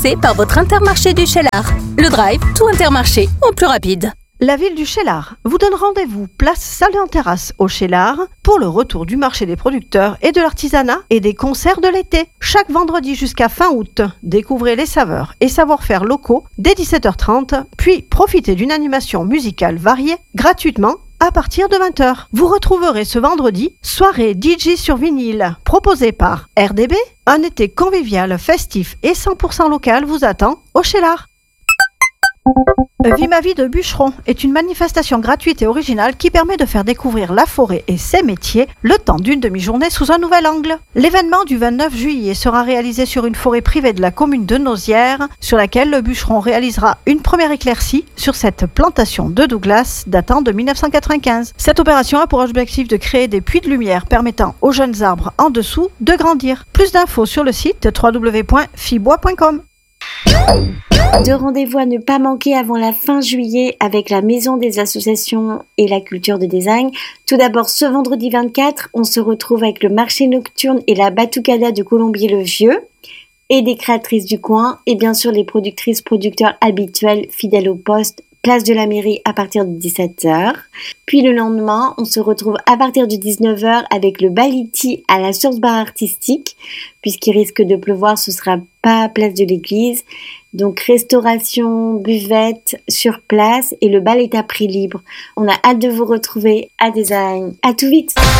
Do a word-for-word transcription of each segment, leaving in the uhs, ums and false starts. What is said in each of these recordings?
C'est par votre Intermarché du Cheylard. Le drive, tout Intermarché, en plus rapide. La ville du Cheylard vous donne rendez-vous place Salle en Terrasse au Cheylard pour le retour du marché des producteurs et de l'artisanat et des concerts de l'été. Chaque vendredi jusqu'à fin août, découvrez les saveurs et savoir-faire locaux dès dix-sept heures trente, puis profitez d'une animation musicale variée gratuitement à partir de vingt heures. Vous retrouverez ce vendredi soirée D J sur vinyle proposée par R D B. Un été convivial, festif et cent pour cent local vous attend au Cheylard. Vie ma vie de bûcheron est une manifestation gratuite et originale qui permet de faire découvrir la forêt et ses métiers le temps d'une demi-journée sous un nouvel angle. L'événement du vingt-neuf juillet sera réalisé sur une forêt privée de la commune de Nauzières, sur laquelle le bûcheron réalisera une première éclaircie sur cette plantation de Douglas datant de dix-neuf cent quatre-vingt-quinze. Cette opération a pour objectif de créer des puits de lumière permettant aux jeunes arbres en dessous de grandir. Plus d'infos sur le site w w w point fibois point com. Deux rendez-vous à ne pas manquer avant la fin juillet avec la Maison des associations et la culture de design. Tout d'abord, ce vendredi vingt-quatre, on se retrouve avec le marché nocturne et la Batucada de Colombier-le-Vieux et des créatrices du coin et bien sûr les productrices producteurs habituels fidèles au poste, place de la mairie à partir de dix-sept heures. Puis le lendemain, on se retrouve à partir de dix-neuf heures avec le Baliti à la Source Bar Artistique. Puisqu'il risque de pleuvoir, ce sera pas à place de l'église. Donc restauration, buvette sur place et le bal est à prix libre. On a hâte de vous retrouver à Design. À tout vite. R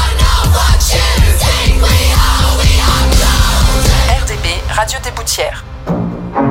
D B, Radio des Boutières.